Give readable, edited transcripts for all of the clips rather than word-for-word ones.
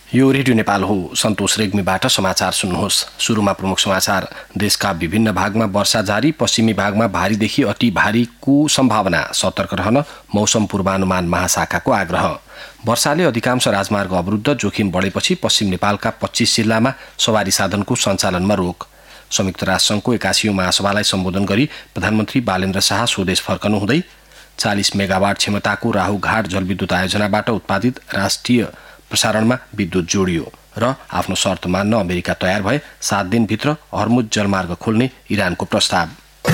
यो रेडियो नेपाल हो। सन्तोष रेग्मीबाट समाचार सुन्नुहोस्। सुरुमा प्रमुख समाचार। देशका विभिन्न भागमा वर्षा जारी, पश्चिमी भागमा भारीदेखि अति भारीको सम्भावना, सतर्क रहन मौसम पूर्वानुमान महाशाखाको आग्रह। वर्षाले अधिकांश राजमार्ग अवरुद्ध, जोखिम बढेपछि पश्चिम नेपालका 25 जिल्लामा सवारी साधनको सञ्चालनमा रोक। संयुक्त राष्ट्रसङ्घको 81औं महासभालाई सम्बोधन गरी प्रधानमन्त्री बालेन्द्र शाह स्वदेश फर्कनुहुँदै 40 मेगावाट क्षमताको राहुघाट जलविद्युत आयोजनाबाट उत्पादित राष्ट्रिय प्रसारणमा विद्युत जोडियो र आफ्नो शर्त मान्न अमेरिका तयार भए 7 दिनभित्र हर्मुज जलमार्ग खोल्ने इरानको प्रस्ताव।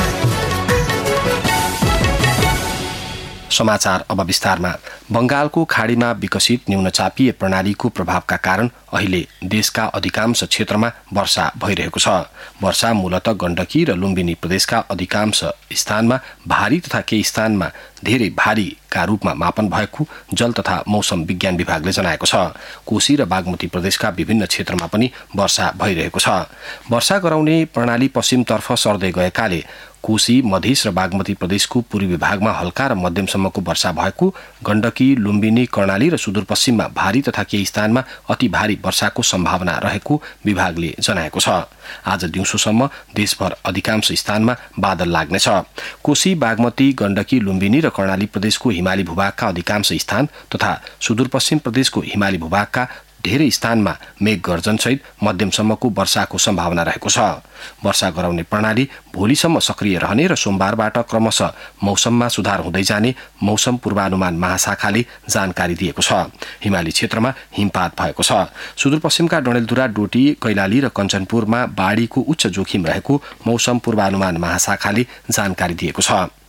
समाचार अब विस्तारमा। बंगालको खाडीमा विकसित न्यूनचापीय प्रणालीको प्रभावका कारण अहिले देशका अधिकांश क्षेत्रमा वर्षा भइरहेको छ। वर्षा मूलतः गण्डकी र लुम्बिनी प्रदेशका अधिकांश स्थानमा भारी तथा केही स्थानमा धेरै भारीका रूपमा मापन भएको जल तथा मौसम विज्ञान विभागले जनाएको छ। कोशी र बागमती प्रदेशका विभिन्न क्षेत्रमा पनि वर्षा भइरहेको छ। वर्षा गराउने प्रणाली पश्चिमतर्फ सर्दै गएकाले कोशी, मधेस र बागमती प्रदेशको पूर्वी भागमा हल्का र मध्यमसम्मको वर्षा भएको, गण्डकी, लुम्बिनी, कर्णाली र सुदूरपश्चिममा भारी तथा केही स्थानमा अति भारी वर्षाको सम्भावना रहेको विभागले जनाएको छ। आज दिउँसोसम्म देशभर अधिकांश स्थानमा बादल लाग्नेछ। कोशी, बागमती, गण्डकी, लुम्बिनी र कर्णाली प्रदेशको हिमाली भूभागका अधिकांश स्थान तथा सुदूरपश्चिम प्रदेशको हिमाली भूभागका धेरै स्थानमा मेघ गर्जनसहित मध्यमसम्मको वर्षाको सम्भावना रहेको छ। वर्षा गराउने प्रणाली भोलिसम्म सक्रिय रहने र सोमबारबाट क्रमशः मौसममा सुधार हुँदै जाने मौसम पूर्वानुमान महाशाखाले जानकारी दिएको छ। हिमाली क्षेत्रमा हिमपात भएको छ। सुदूरपश्चिमका डडेलधुरा, डोटी, कैलाली र कञ्चनपुरमा बाढीको उच्च जोखिम रहेको मौसम पूर्वानुमान महाशाखाले जानकारी दिएको छ।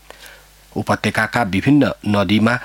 उपत्यकाका विभिन्न नदीमा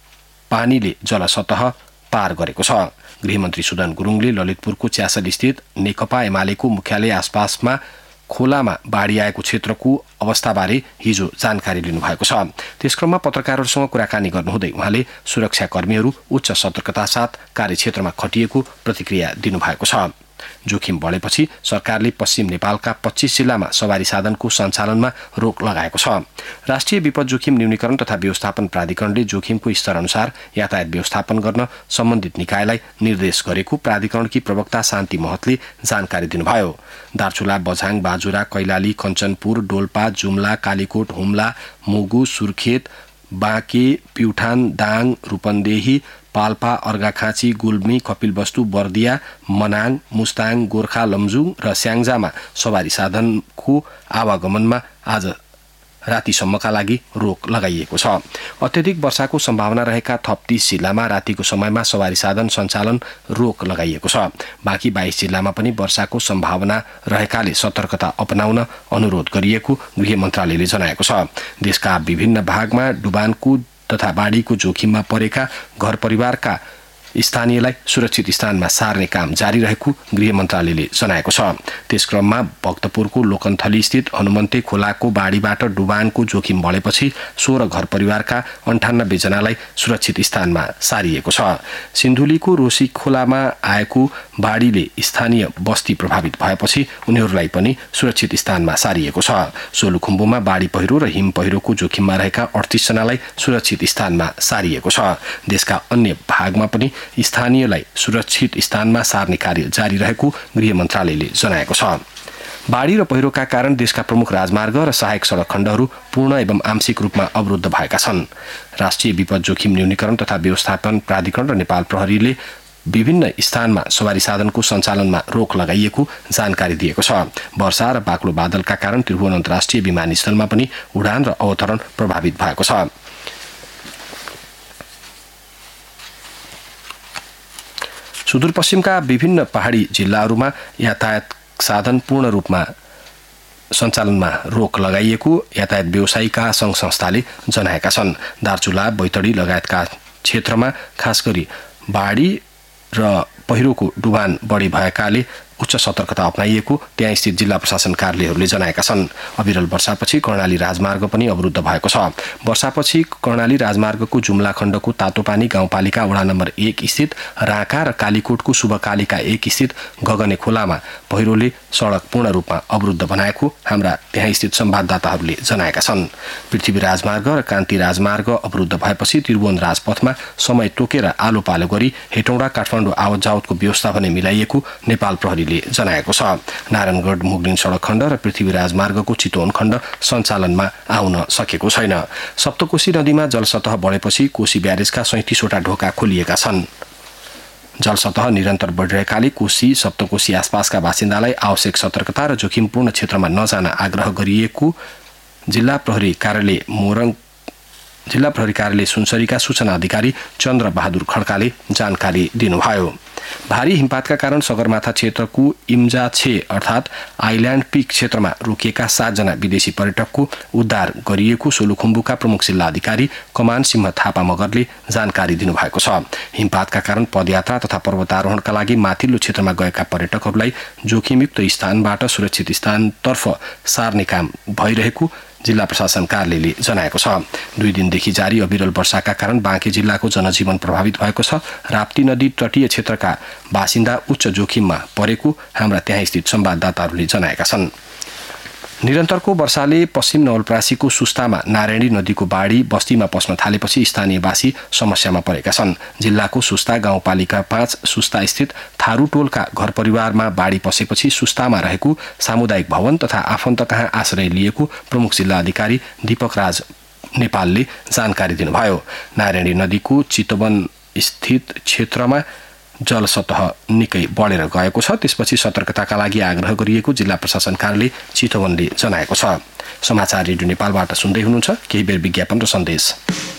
पानीले जलसतह पार गरेको छ। गृहमन्त्री सुदन गुरुङले ललितपुरको च्यासल स्थित नेकपा एमालेको मुख्यालय आसपासमा खोलामा बाढी आएको क्षेत्रको अवस्थाबारे हिजो जानकारी लिनुभएको छ। त्यसक्रममा पत्रकारहरूसँग कुराकानी गर्नुहुँदै उहाँले सुरक्षाकर्मीहरू उच्च सतर्कता साथ कार्यक्षेत्रमा खटिएको प्रतिक्रिया दिनुभएको छ। जोखिम बढेपछि सरकारले पश्चिम नेपालका 25 जिल्लामा सवारी साधनको सञ्चालनमा रोक लगाएको छ। राष्ट्रिय विपद जोखिम न्यूनीकरण तथा व्यवस्थापन प्राधिकरणले जोखिमको स्तर अनुसार यातायात व्यवस्थापन गर्न सम्बन्धित निकायलाई निर्देश गरेको प्राधिकरणकी प्रवक्ता शान्ति महतले जानकारी दिनुभयो। दार्चुला, बझाङ, बाजुरा, कैलाली, कञ्चनपुर, डोल्पा, जुम्ला, कालीकोट, हुम्ला, मुगु, सुर्खेत, बाँके, प्युठान, दाङ, रूपन्देही, पाल्पा, अर्घाखाँची, गुल्मी, कपिलवस्तु, बर्दिया, मनाङ, मुस्ताङ, गोर्खा, लमजुङ र स्याङ्जामा सवारी साधनको आवागमनमा आज रातिसम्मका लागि रोक लगाइएको छ। अत्यधिक वर्षाको सम्भावना रहेका थप 30 जिल्लामा रातिको समयमा सवारी साधन सञ्चालन रोक लगाइएको छ। बाँकी 22 जिल्लामा पनि वर्षाको सम्भावना रहेकाले सतर्कता अपनाउन अनुरोध गरिएको गृह मन्त्रालयले जनाएको छ। देशका विभिन्न भागमा डुबानको तथा बाढीको जोखिममा परेका घर परिवारका स्थानीयलाई सुरक्षित स्थानमा सार्ने काम जारी रहेको गृह मन्त्रालयले जनाएको छ। त्यसक्रममा भक्तपुरको लोकन्थली स्थित हनुमन्ते खोलाको बाढीबाट डुबानको जोखिम बढेपछि 16 घर परिवारका 98 जनालाई सुरक्षित स्थानमा सारिएको छ। सिन्धुलीको रोसी खोलामा आएको बाढीले स्थानीय बस्ती प्रभावित भएपछि उनीहरूलाई पनि सुरक्षित स्थानमा सारिएको छ। सोलुखुम्बुमा बाढी पहिरो र हिम पहिरोको जोखिममा रहेका 38 जनालाई सुरक्षित स्थानमा सारिएको छ। देशका अन्य भागमा पनि स्थानीयलाई सुरक्षित स्थानमा सार्ने कार्य जारी रहेको गृह मन्त्रालयले जनाएको छ। बाढी र पहिरोका कारण देशका प्रमुख राजमार्ग र सहायक सडक खण्डहरू पूर्ण एवं आंशिक रूपमा अवरुद्ध भएका छन्। राष्ट्रिय विपद जोखिम न्यूनीकरण तथा व्यवस्थापन प्राधिकरण र नेपाल प्रहरीले विभिन्न स्थानमा सवारी साधनको सञ्चालनमा रोक लगाइएको जानकारी दिएको छ। वर्षा र बाक्लो बादलका कारण त्रिभुवन अन्तर्राष्ट्रिय विमानस्थलमा पनि उडान र अवतरण प्रभावित भएको छ। सुदूरपश्चिमका विभिन्न पहाडी जिल्लाहरूमा यातायात साधन पूर्ण रूपमा सञ्चालनमा रोक लगाइएको यातायात व्यवसायीका सङ्घ संस्थाले जनाएका छन्। दार्चुला, बैतडी लगायतका क्षेत्रमा खास गरी बाढी र पहिरोको डुबान बढी भएकाले उच्च सतर्कता अपनाइएको त्यहाँ स्थित जिल्ला प्रशासन कार्यालयहरूले जनाएका छन्। अविरल वर्षापछि कर्णाली राजमार्ग पनि अवरुद्ध भएको छ। वर्षापछि कर्णाली राजमार्गको जुम्ला खण्डको तातोपानी गाउँपालिका वडा नम्बर 1 स्थित राँका र कालीकोटको शुभकालिका 1 स्थित गगने खोलामा पहिरोले सडक पूर्ण रूपमा अवरुद्ध बनाएको हाम्रा त्यहाँ स्थित संवाददाताहरूले जनाएका छन्। पृथ्वी राजमार्ग र कान्ति राजमार्ग अवरुद्ध भएपछि त्रिभुवन राजपथमा समय तोकेर आलो पालो गरी हेटौँडा काठमाडौँ आवत जावत यातायातको व्यवस्था भने मिलाइएको नेपाल प्रहरीले जनाएको छ। नारायणगढ मुगलिन सडक खण्ड र पृथ्वी राजमार्गको चितवन खण्ड सञ्चालनमा आउन सकेको छैन। सप्तकोशी नदीमा जलसतह बढेपछि कोशी ब्यारेजका 37वटा ढोका खोलिएका छन्। जलसतह निरन्तर बढिरहेकाले कोशी सप्तकोशी आसपासका बासिन्दालाई आवश्यक सतर्कता र जोखिमपूर्ण क्षेत्रमा नजान आग्रह गरिएको जिल्ला प्रहरी कार्यालय सुनसरीका सूचना अधिकारी चन्द्र बहादुर खड्काले जानकारी दिनुभयो। भारी हिमपातका कारण सगरमाथा क्षेत्रको इम्जाछे अर्थात् आइल्यान्ड पिक क्षेत्रमा रोकिएका 7 जना विदेशी पर्यटकको उद्धार गरिएको सोलुखुम्बुका प्रमुख जिल्ला अधिकारी कमान सिंह थापा मगरले जानकारी दिनुभएको छ। हिमपातका कारण पदयात्रा तथा पर्वतारोहणका लागि माथिल्लो क्षेत्रमा गएका पर्यटकहरूलाई जोखिमयुक्त स्थानबाट सुरक्षित स्थानतर्फ सार्ने काम भइरहेको जिल्ला प्रशासन कार्यालयले जनाएको छ। 2 दिनदेखि जारी अविरल वर्षाका कारण बाँके जिल्लाको जनजीवन प्रभावित भएको छ। राप्ती नदी तटीय क्षेत्रका बासिन्दा उच्च जोखिममा परेको हाम्रा त्यहाँ स्थित संवाददाताहरूले जनाएका छन्। निरन्तरको वर्षाले पश्चिम नवलपरासीको सुस्तामा नारायणी नदीको बाढी बस्तीमा पस्न थालेपछि स्थानीयवासी समस्यामा परेका छन्। जिल्लाको सुस्ता गाउँपालिका 5 सुस्ता स्थित थारू टोलका घर परिवारमा बाढी पसेपछि सुस्तामा रहेको सामुदायिक भवन तथा आफन्त कहाँ आश्रय लिएको प्रमुख जिल्ला अधिकारी दीपक राज नेपालले जानकारी दिनुभयो। नारायणी नदीको चितवन स्थित क्षेत्रमा जलसतह निकै बढेर गएको छ। त्यसपछि सतर्कताका लागि आग्रह गरिएको जिल्ला प्रशासन कार्यालय चितवनले जनाएको छ। समाचार रेडियो नेपालबाट सुन्दै हुनुहुन्छ। केही बेर विज्ञापन र सन्देश।